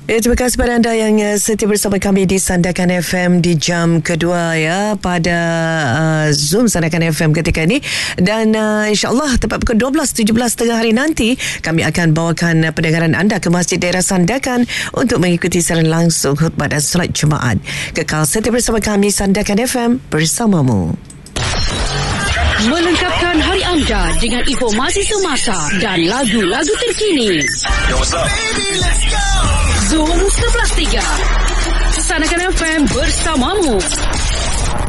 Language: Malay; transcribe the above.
Terima kasih kepada anda yang setia bersama kami di Sandakan FM di jam kedua ya pada Zoom Sandakan FM ketika ini. Dan insyaAllah tepat pukul 12.17 tengah hari nanti kami akan bawakan pendengaran anda ke Masjid Daerah Sandakan untuk mengikuti siaran langsung khutbah dan solat Jumaat. Kekal setia bersama kami Sandakan FM bersamamu. Melengkapkan hari anda dengan informasi semasa dan lagu-lagu terkini. Yo, what's up? Baby, let's go! Zoom 11.3 Sandakan FM bersamamu.